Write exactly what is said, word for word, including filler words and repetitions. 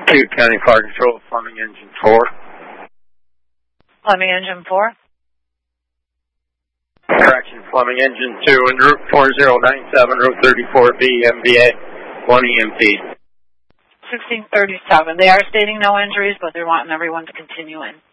Cute County Fire Control, Fleming Engine four. Fleming Engine four. Correction, Fleming Engine two and Route four zero nine seven, Route thirty-four B, M V A, one E M P. sixteen thirty-seven. They are stating no injuries, but they're wanting everyone to continue in.